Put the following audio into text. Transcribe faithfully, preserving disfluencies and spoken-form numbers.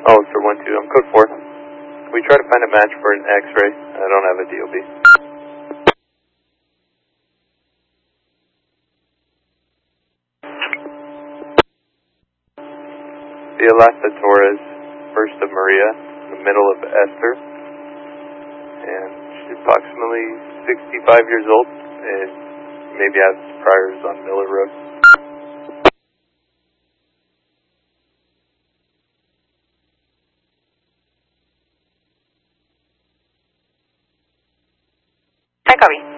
Oh, sir, one two. I'm code four. We try to find a match for an X-ray. I don't have a D O B. Via Lasta Torres, first of Maria, in the middle of Esther, and she's approximately sixty-five years old, and maybe has priors on Miller Road. Hi, copy.